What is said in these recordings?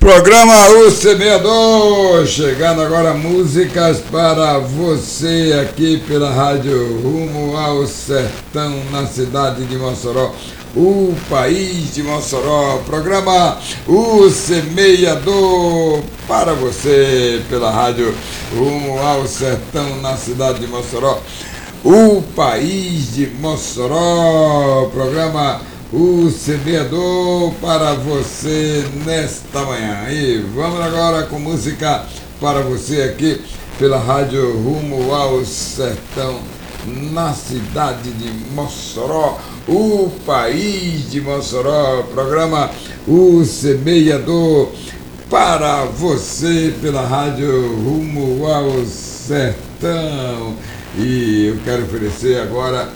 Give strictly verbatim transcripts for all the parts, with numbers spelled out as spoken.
Programa O Semeador, chegando agora músicas para você aqui pela rádio Rumo ao Sertão, na cidade de Mossoró, o país de Mossoró. Programa O Semeador para você pela rádio Rumo ao Sertão, na cidade de Mossoró, o país de Mossoró. Programa O Semeador para você nesta manhã. E vamos agora com música para você aqui pela rádio Rumo ao Sertão, na cidade de Mossoró, o país de Mossoró. Programa O Semeador para você pela rádio Rumo ao Sertão. E eu quero oferecer agora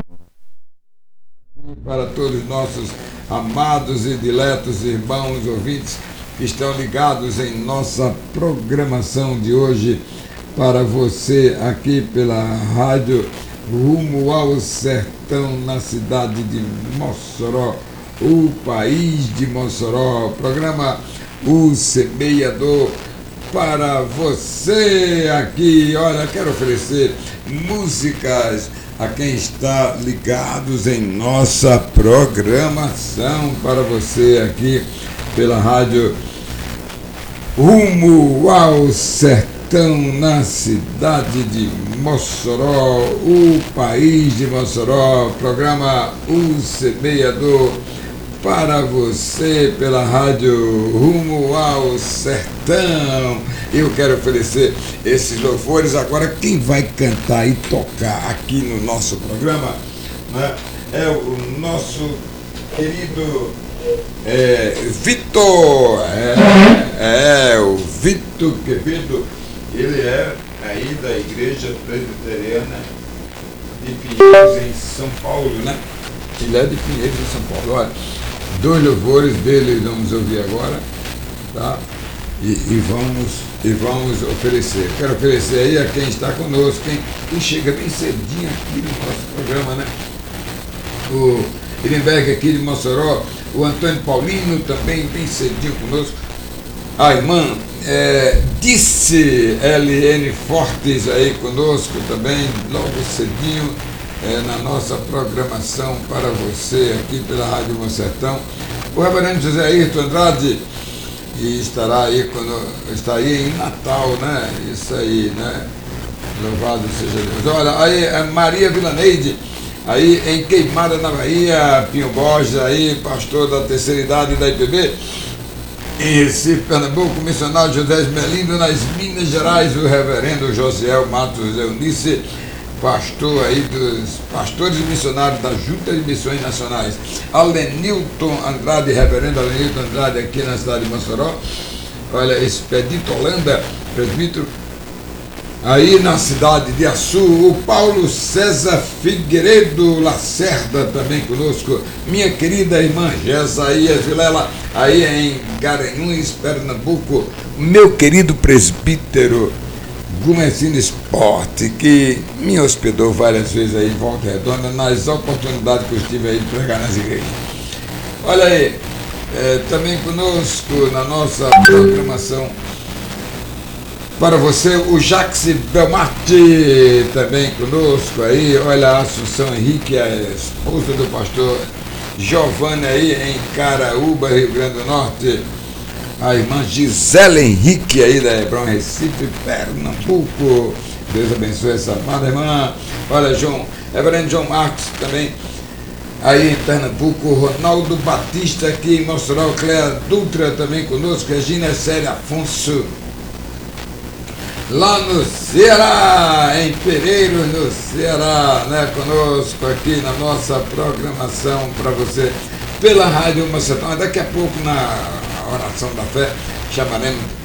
para todos os nossos amados e diletos irmãos ouvintes que estão ligados em nossa programação de hoje, para você aqui pela rádio Rumo ao Sertão, na cidade de Mossoró, o país de Mossoró. Programa O Semeador para você aqui. Olha, quero oferecer músicas a quem está ligados em nossa programação, para você aqui pela rádio Rumo ao Sertão, na cidade de Mossoró, o país de Mossoró. Programa O Semeador para você pela rádio Rumo ao Sertão. Eu quero oferecer esses louvores agora. Quem vai cantar e tocar aqui no nosso programa, né, é o nosso querido é, Vitor. É, é o Vitor Quevedo. Ele é aí da Igreja Presbiteriana de Pinheiros, em São Paulo, né? Ele é de Pinheiros, em São Paulo. Olha, dois louvores dele vamos ouvir agora, tá? E, e, vamos, e vamos oferecer. Quero oferecer aí a quem está conosco, quem, quem chega bem cedinho aqui no nosso programa, né? O Irenberg aqui de Mossoró, o Antônio Paulino também bem cedinho conosco. A irmã é, Disse L N Fortes aí conosco também, logo cedinho. É, na nossa programação para você aqui pela Rádio Bom Sertão. O reverendo José Ayrton Andrade, e estará aí quando está aí em Natal, né? Isso aí, né? Louvado seja Deus. Olha, aí a Maria Vilaneide, aí em Queimada, na Bahia, Pinho Borges, aí, pastor da terceira idade da I P B. Em Recife, Pernambuco, o missionário José Esmelindo. Nas Minas Gerais, o reverendo Josiel Matos Eunice, pastor aí dos pastores e missionários da Junta de Missões Nacionais. Alenilton Andrade, reverendo Alenilton Andrade, aqui na cidade de Mossoró. Olha, Expedito Holanda, presbítero, aí na cidade de Açu. O Paulo César Figueiredo Lacerda também conosco. Minha querida irmã Jesaías Vilela, aí em Garanhuns, Pernambuco. Meu querido presbítero Gumecino Esporte, que me hospedou várias vezes aí em Volta Redonda, nas oportunidades que eu tive aí de pregar nas igrejas. Olha aí, é, também conosco na nossa programação para você, o Jaxi Belmarte, também conosco aí. Olha, a Assunção Henrique, a esposa do pastor Giovanni aí em Caraúba, Rio Grande do Norte. A irmã Gisela Henrique aí da Hebron, Recife, Pernambuco. Deus abençoe essa amada irmã. Olha, João, reverendo João Marcos também aí em Pernambuco. Ronaldo Batista aqui em Mossoró. Cléa Dutra também conosco. Regina Célia Afonso lá no Ceará, em Pereiros, no Ceará, né? Conosco aqui na nossa programação para você pela Rádio Bom Sertão. Daqui a pouco, na oração da fé, chamaremos